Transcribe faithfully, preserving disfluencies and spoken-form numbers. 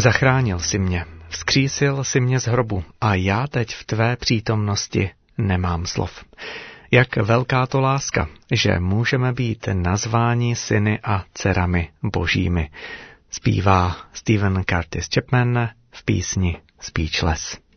Zachránil si mě, vzkřísil si mě z hrobu a já teď v tvé přítomnosti nemám slov. Jak velká to láska, že můžeme být nazváni syny a dcerami božími, zpívá Stephen Curtis Chapman v písni Speechless.